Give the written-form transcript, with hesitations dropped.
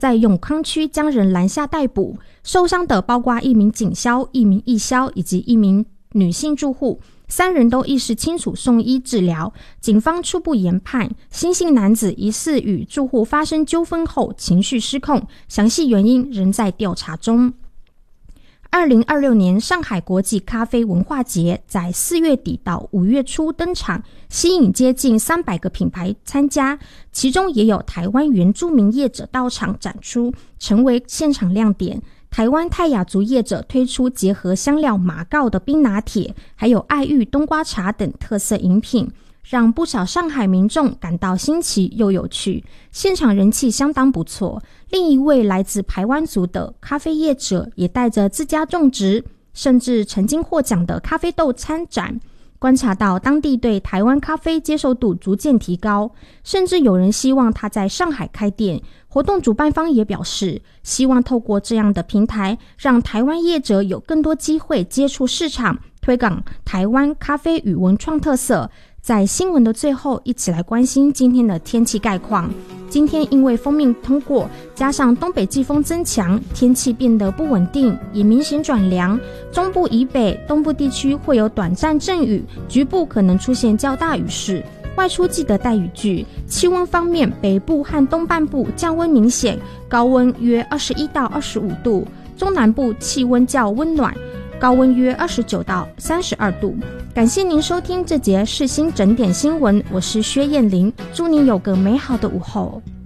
在永康区将人拦下逮捕，受伤的包括一名警消、一名义消以及一名女性住户，3人都意识清楚送医治疗。警方初步研判，新姓男子疑似与住户发生纠纷后情绪失控，详细原因仍在调查中。2026年上海国际咖啡文化节在4月底到5月初登场，吸引接近300个品牌参加，其中也有台湾原住民业者到场展出，成为现场亮点。台湾泰雅族业者推出结合香料马告的冰拿铁，还有爱玉冬瓜茶等特色饮品，让不少上海民众感到新奇又有趣，现场人气相当不错。另一位来自排湾族的咖啡业者也带着自家种植甚至曾经获奖的咖啡豆参展，观察到当地对台湾咖啡接受度逐渐提高，甚至有人希望他在上海开店。活动主办方也表示，希望透过这样的平台，让台湾业者有更多机会接触市场，推广台湾咖啡与文创特色。在新闻的最后，一起来关心今天的天气概况。今天因为锋面通过，加上东北季风增强，天气变得不稳定，也明显转凉。中部以北、东部地区会有短暂阵雨，局部可能出现较大雨势，外出记得带雨具。气温方面，北部和东半部降温明显，高温约21到25度，中南部气温较温暖，高温约29到32度。感谢您收听这节世新整点新闻，我是薛燕玲，祝您有个美好的午后。